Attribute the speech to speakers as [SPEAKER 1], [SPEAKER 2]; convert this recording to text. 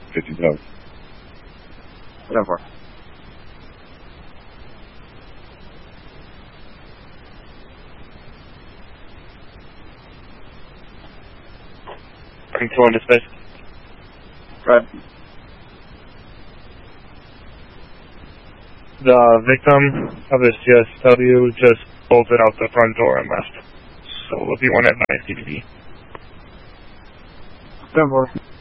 [SPEAKER 1] 50,000.
[SPEAKER 2] 10-4.
[SPEAKER 3] Bring 2 on to space.
[SPEAKER 2] Right.
[SPEAKER 3] The victim of this GSW just bolted out the front door and left. So if you want to advise CPD.
[SPEAKER 2] 10-4.